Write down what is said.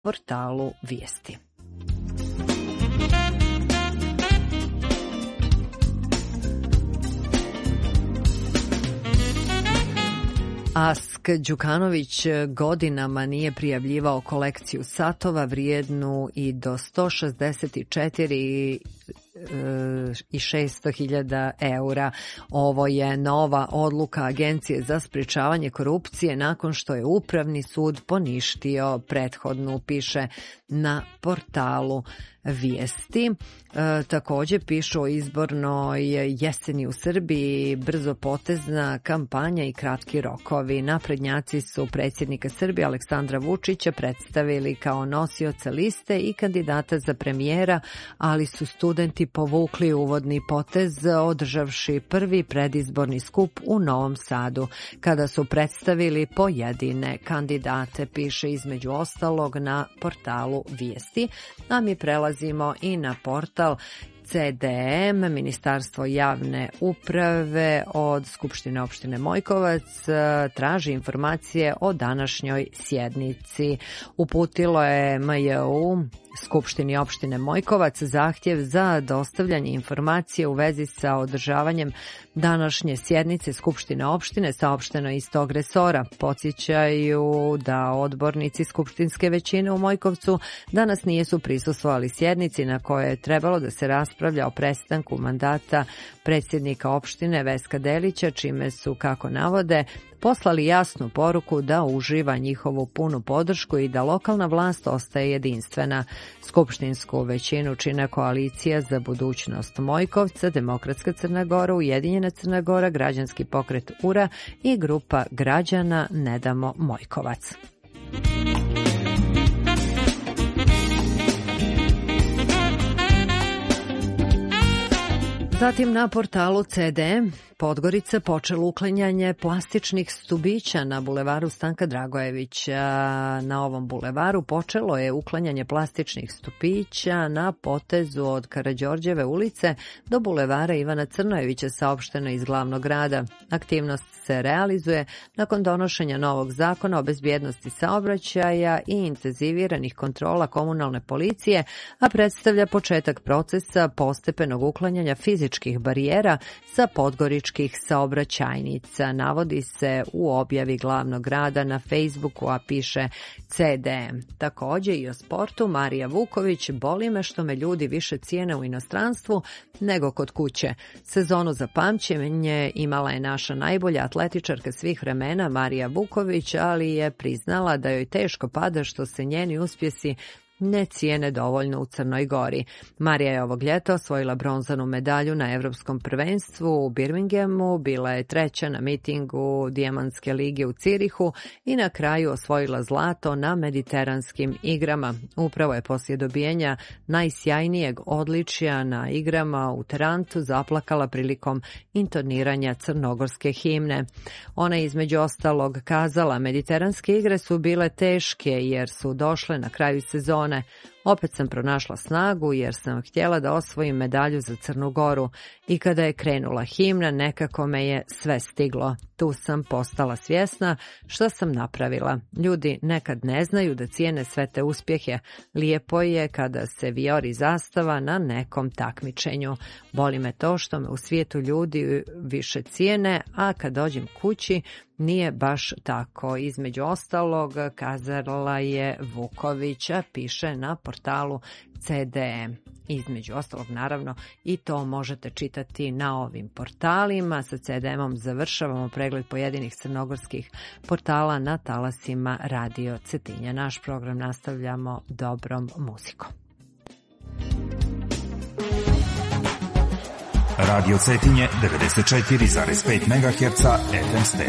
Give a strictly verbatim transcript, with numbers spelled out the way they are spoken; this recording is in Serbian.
portalu Vijesti. Ask Đukanović godinama nije prijavljivao kolekciju satova vrijednu i do sto šezdeset četiri i šesto hiljada eura. Ovo je nova odluka Agencije za sprečavanje korupcije nakon što je Upravni sud poništio prethodnu, piše na portalu Vijesti. E, također pišu o izbornoj jeseni u Srbiji, brzopotezna kampanja i kratki rokovi. Naprednjaci su predsjednika Srbije Aleksandra Vučića predstavili kao nosioca liste i kandidata za premijera, ali su studenti povukli uvodni potez održavši prvi predizborni skup u Novom Sadu, kada su predstavili pojedine kandidate, piše između ostalog na portalu Vijesti. A mi prelazimo i na portal C D M. Ministarstvo javne uprave od Skupštine opštine Mojkovac traži informacije o današnjoj sjednici. Uputilo je M J U Skupštini opštine Mojkovac zahtjev za dostavljanje informacije u vezi sa održavanjem današnje sjednice Skupštine opštine, saopšteno iz tog resora. Podsjećaju da odbornici skupštinske većine u Mojkovcu danas nisu prisustvovali sjednici na kojoj je trebalo da se raspravlja o prestanku mandata predsjednika opštine Veska Delića, čime su, kako navode, poslali jasnu poruku da uživa njihovu punu podršku i da lokalna vlast ostaje jedinstvena. Skupštinsku većinu čine Koalicija za budućnost Mojkovca, Demokratska Crna Gora, Ujedinjena Crna Gora, Građanski pokret U R A i grupa građana Ne damo Mojkovac. Zatim na portalu C D M Podgorica počelo uklanjanje plastičnih stubića na bulevaru Stanka Dragojevića. Na ovom bulevaru počelo je uklanjanje plastičnih stubića na potezu od Karađorđeve ulice do bulevara Ivana Crnojevića, saopšteno iz glavnog grada. Aktivnost se realizuje nakon donošenja novog zakona o bezbjednosti saobraćaja i intenziviranih kontrola komunalne policije, a predstavlja početak procesa postepenog uklanjanja fizičkih barijera sa podgoričkih saobraćajnica, navodi se u objavi glavnog grada na Facebooku, a piše C D M. Također i o sportu. Marija Vuković: boli me što me ljudi više cijene u inostranstvu nego kod kuće. Sezonu za pamćenje imala je naša najbolja atletičarka svih vremena Marija Vuković, ali je priznala da joj teško pada što se njeni uspjesi ne cijene dovoljno u Crnoj Gori. Marija je ovog ljeta osvojila bronzanu medalju na Evropskom prvenstvu u Birminghamu, bila je treća na mitingu Dijamantske lige u Cirihu i na kraju osvojila zlato na Mediteranskim igrama. Upravo je poslije dobijenja najsjajnijeg odličja na igrama u Tarantu zaplakala prilikom intoniranja crnogorske himne. Ona je između ostalog kazala: Mediteranske igre su bile teške jer su došle na kraju sezone. Opet sam pronašla snagu jer sam htjela da osvojim medalju za Crnu Goru i kada je krenula himna nekako me je sve stiglo. Tu sam postala svjesna što sam napravila. Ljudi nekad ne znaju da cijene sve te uspjehe. Lijepo je kada se vijori zastava na nekom takmičenju. Boli me to što me u svijetu ljudi više cijene, a kad dođem kući nije baš tako. Između ostalog kazala je Vukovića, piše na portalu C D M. Između ostalog, naravno, i to možete čitati na ovim portalima. Sa C D M-om završavamo pregled pojedinih crnogorskih portala na talasima Radio Cetinja. Naš program nastavljamo dobrom muzikom. Radio Cetinje devedeset četiri zarez pet megaherca F M stereo.